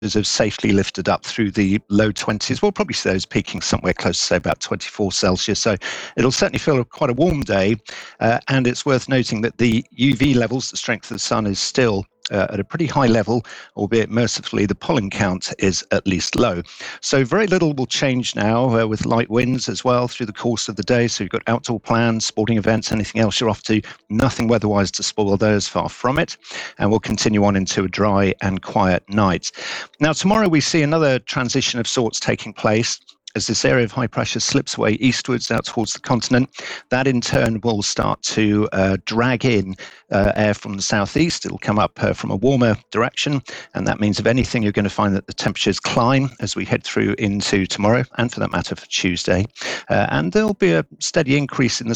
have safely lifted up through the low 20s. We'll probably see those peaking somewhere close to, say, about 24 Celsius. So it'll certainly feel quite a warm day. And it's worth noting that the UV levels, the strength of the sun, is still at a pretty high level, albeit mercifully the pollen count is at least low. So very little will change now with light winds as well through the course of the day. So you've got outdoor plans, sporting events, anything else you're off to, nothing weather-wise to spoil those, far from it. And we'll continue on into a dry and quiet night. Now, tomorrow we see another transition of sorts taking place as this area of high pressure slips away eastwards out towards the continent. That in turn will start to drag in air from the southeast. It'll come up from a warmer direction, and that means, if anything, you're going to find that the temperatures climb as we head through into tomorrow, and for that matter for Tuesday. And there'll be a steady increase in the